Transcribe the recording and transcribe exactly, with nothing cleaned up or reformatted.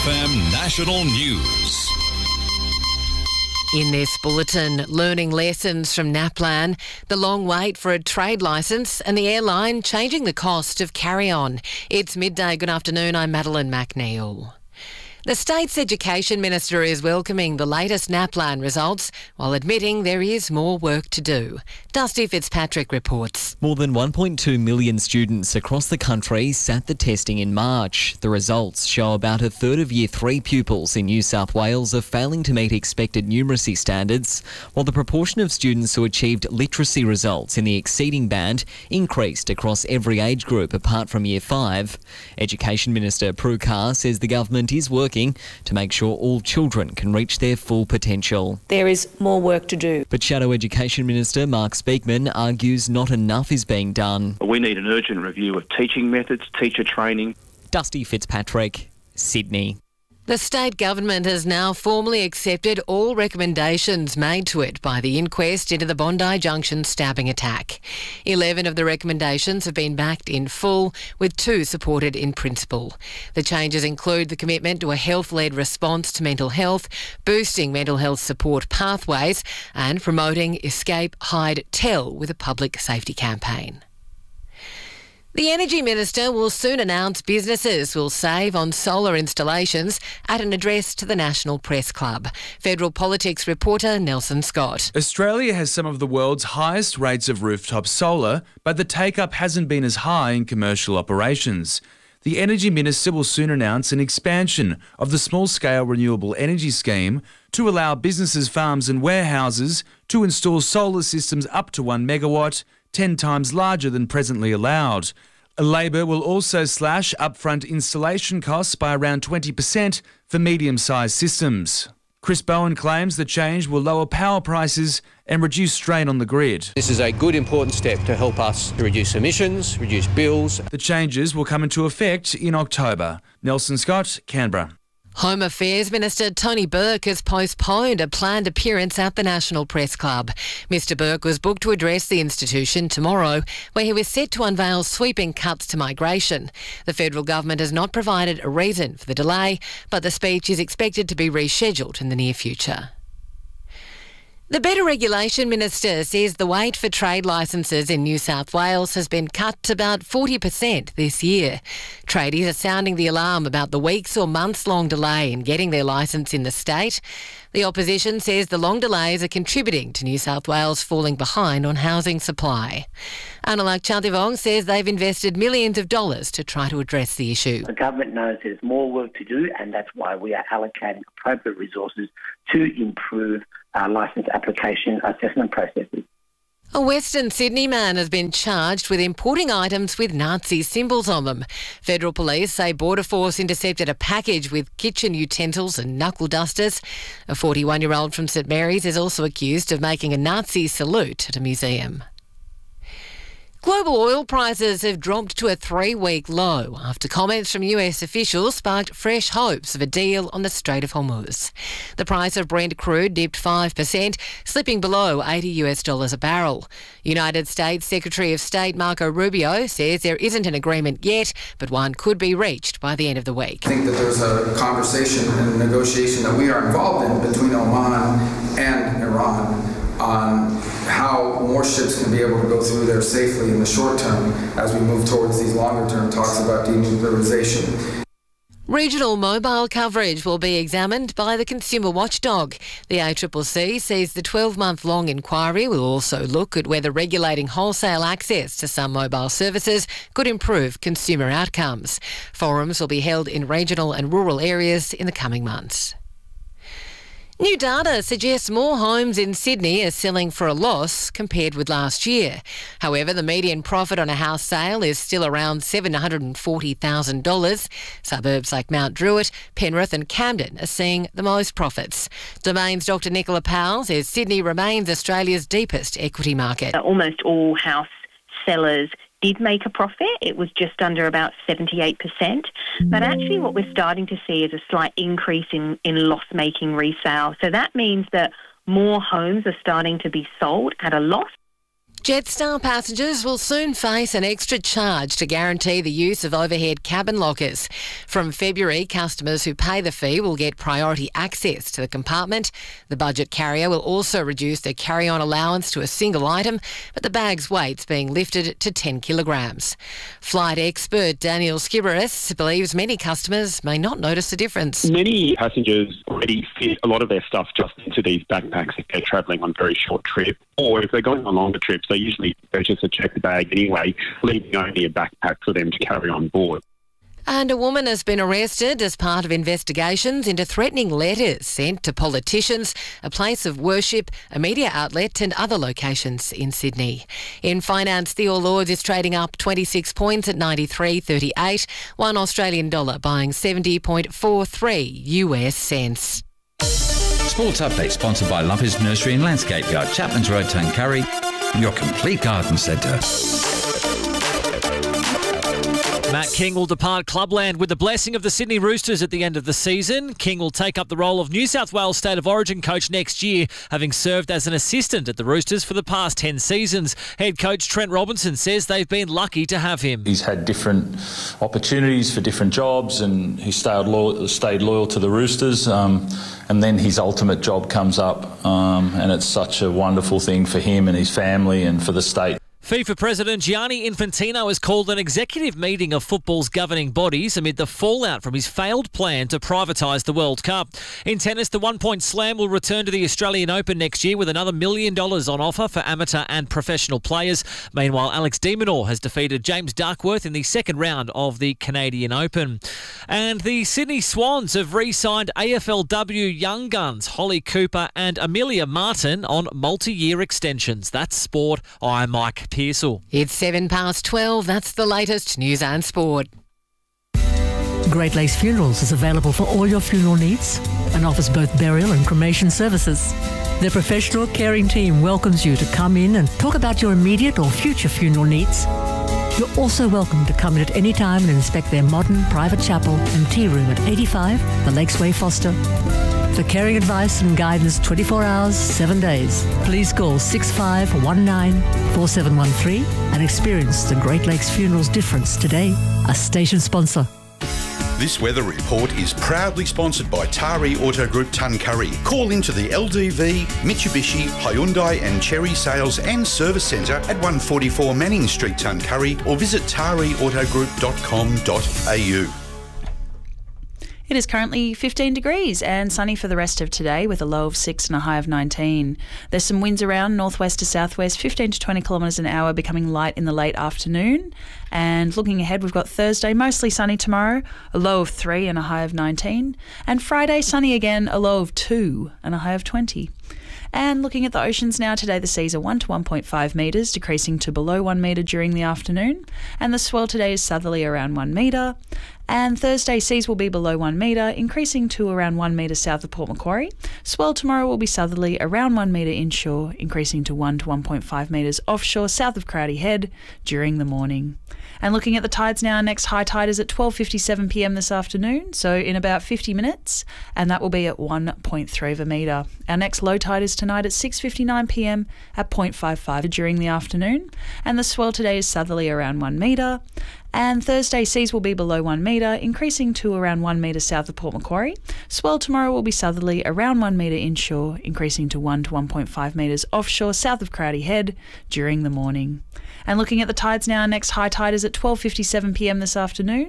F M National News. In this bulletin, learning lessons from NAPLAN, the long wait for a trade licence and the airline changing the cost of carry-on. It's midday. Good afternoon. I'm Madeline McNeil. The state's Education Minister is welcoming the latest NAPLAN results while admitting there is more work to do. Dusty Fitzpatrick reports. More than one point two million students across the country sat the testing in March. The results show about a third of Year three pupils in New South Wales are failing to meet expected numeracy standards, while the proportion of students who achieved literacy results in the exceeding band increased across every age group apart from Year five. Education Minister Prue Carr says the government is working to make sure all children can reach their full potential. There is more work to do. But Shadow Education Minister Mark Speakman argues not enough is being done. We need an urgent review of teaching methods, teacher training. Dusty Fitzpatrick, Sydney. The state government has now formally accepted all recommendations made to it by the inquest into the Bondi Junction stabbing attack. Eleven of the recommendations have been backed in full, with two supported in principle. The changes include the commitment to a health-led response to mental health, boosting mental health support pathways, and promoting Escape, Hide, Tell with a public safety campaign. The Energy Minister will soon announce businesses will save on solar installations at an address to the National Press Club. Federal Politics reporter Nelson Scott. Australia has some of the world's highest rates of rooftop solar, but the take-up hasn't been as high in commercial operations. The Energy Minister will soon announce an expansion of the small-scale renewable energy scheme to allow businesses, farms and warehouses to install solar systems up to one megawatt, ten times larger than presently allowed. Labor will also slash upfront installation costs by around twenty percent for medium-sized systems. Chris Bowen claims the change will lower power prices and reduce strain on the grid. This is a good, important step to help us to reduce emissions, reduce bills. The changes will come into effect in October. Nelson Scott, Canberra. Home Affairs Minister Tony Burke has postponed a planned appearance at the National Press Club. Mr Burke was booked to address the institution tomorrow, where he was set to unveil sweeping cuts to migration. The federal government has not provided a reason for the delay, but the speech is expected to be rescheduled in the near future. The Better Regulation Minister says the wait for trade licences in New South Wales has been cut to about forty percent this year. Tradies are sounding the alarm about the weeks or months-long delay in getting their licence in the state. The opposition says the long delays are contributing to New South Wales falling behind on housing supply. Anulak Chantivong says they've invested millions of dollars to try to address the issue. The government knows there's more work to do, and that's why we are allocating appropriate resources to improve our licence application assessment processes. A Western Sydney man has been charged with importing items with Nazi symbols on them. Federal police say Border Force intercepted a package with kitchen utensils and knuckle dusters. A forty-one-year-old from St Mary's is also accused of making a Nazi salute at a museum. Global oil prices have dropped to a three-week low after comments from U S officials sparked fresh hopes of a deal on the Strait of Hormuz. The price of Brent crude dipped five percent, slipping below eighty US dollars a barrel. United States Secretary of State Marco Rubio says there isn't an agreement yet, but one could be reached by the end of the week. I think that there's a conversation and negotiation that we are involved in between Oman and Iran on how more ships can be able to go through there safely in the short term as we move towards these longer term talks about denuclearization. Regional mobile coverage will be examined by the consumer watchdog. The A C C C says the twelve-month-long inquiry will also look at whether regulating wholesale access to some mobile services could improve consumer outcomes. Forums will be held in regional and rural areas in the coming months. New data suggests more homes in Sydney are selling for a loss compared with last year. However, the median profit on a house sale is still around seven hundred forty thousand dollars. Suburbs like Mount Druitt, Penrith and Camden are seeing the most profits. Domain's Doctor Nicola Powell says Sydney remains Australia's deepest equity market. Almost all house sellers did make a profit. It was just under about seventy-eight percent. But actually what we're starting to see is a slight increase in, in loss-making resale. So that means that more homes are starting to be sold at a loss. Jetstar passengers will soon face an extra charge to guarantee the use of overhead cabin lockers. From February, customers who pay the fee will get priority access to the compartment. The budget carrier will also reduce their carry-on allowance to a single item, but the bag's weight's being lifted to ten kilograms. Flight expert Daniel Skiberis believes many customers may not notice a difference. Many passengers already fit a lot of their stuff just into these backpacks if they're travelling on very short trips, or if they're going on longer trips, they usually purchase a checked bag anyway, leaving only a backpack for them to carry on board. And a woman has been arrested as part of investigations into threatening letters sent to politicians, a place of worship, a media outlet and other locations in Sydney. In finance, the All Ords is trading up twenty-six points at ninety-three thirty-eight, one Australian dollar buying seventy point four three U S cents. Sports update sponsored by Lumpers Nursery and Landscape Yard, Chapman's Road, Tuncurry, your complete garden centre. Matt King will depart clubland with the blessing of the Sydney Roosters at the end of the season. King will take up the role of New South Wales State of Origin coach next year, having served as an assistant at the Roosters for the past ten seasons. Head coach Trent Robinson says they've been lucky to have him. He's had different opportunities for different jobs and he stayed loyal, stayed loyal to the Roosters. Um, and then his ultimate job comes up um, and it's such a wonderful thing for him and his family and for the state. FIFA President Gianni Infantino has called an executive meeting of football's governing bodies amid the fallout from his failed plan to privatise the World Cup. In tennis, the one-point slam will return to the Australian Open next year with another million dollars on offer for amateur and professional players. Meanwhile, Alex de Minaur has defeated James Duckworth in the second round of the Canadian Open. And the Sydney Swans have re-signed A F L W young guns Holly Cooper and Amelia Martin on multi-year extensions. That's sport. I'm Mike Pearsall. It's seven past twelve. That's the latest news and sport. Great Lakes Funerals is available for all your funeral needs and offers both burial and cremation services. Their professional caring team welcomes you to come in and talk about your immediate or future funeral needs. You're also welcome to come in at any time and inspect their modern private chapel and tea room at eighty-five The Lakes Way, Foster. For caring advice and guidance twenty-four hours, seven days, please call six five one nine four seven one three and experience the Great Lakes Funerals difference today. A station sponsor. This weather report is proudly sponsored by Tari Auto Group Tuncurry. Call into the L D V, Mitsubishi, Hyundai and Chery Sales and Service Centre at one forty-four Manning Street, Tuncurry, or visit tari auto group dot com dot a u. It is currently fifteen degrees and sunny for the rest of today with a low of six and a high of nineteen. There's some winds around northwest to southwest, fifteen to twenty kilometres an hour, becoming light in the late afternoon. And looking ahead, we've got Thursday, mostly sunny tomorrow, a low of three and a high of nineteen. And Friday, sunny again, a low of two and a high of twenty. And looking at the oceans now, today the seas are one to one point five metres, decreasing to below one metre during the afternoon. And the swell today is southerly around one metre. And Thursday, seas will be below one metre, increasing to around one metre south of Port Macquarie. Swell tomorrow will be southerly around one metre inshore, increasing to one to one point five metres offshore south of Crowdy Head during the morning. And looking at the tides now, our next high tide is at twelve fifty-seven p m this afternoon, so in about fifty minutes, and that will be at one point three of a metre. Our next low tide is tonight at six fifty-nine p m at zero point five five during the afternoon, and the swell today is southerly around one metre. And Thursday, seas will be below one metre, increasing to around one metre south of Port Macquarie. Swell tomorrow will be southerly around one metre inshore, increasing to one to one point five metres offshore south of Crowdy Head during the morning. And looking at the tides now, our next high tide is at twelve fifty-seven p m this afternoon.